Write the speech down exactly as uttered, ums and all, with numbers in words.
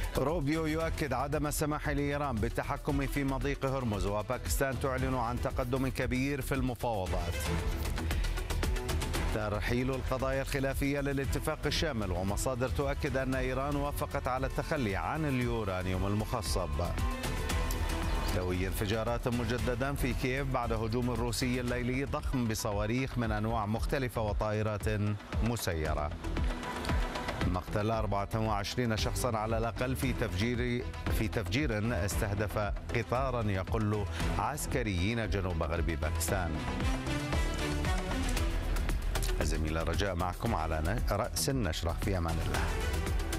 روبيو يؤكد عدم السماح لإيران بالتحكم في مضيق هرمز، وباكستان تعلن عن تقدم كبير في المفاوضات. ترحيل القضايا الخلافية للاتفاق الشامل، ومصادر تؤكد أن إيران وافقت على التخلي عن اليورانيوم المخصب. دوي انفجارات مجددا في كييف بعد هجوم روسي الليلي ضخم بصواريخ من أنواع مختلفة وطائرات مسيرة. مقتل أربعة وعشرين شخصا على الأقل في تفجير في تفجير استهدف قطارا يقل عسكريين جنوب غرب باكستان. الزميلة رجاء معكم على رأس النشرة، في أمان الله.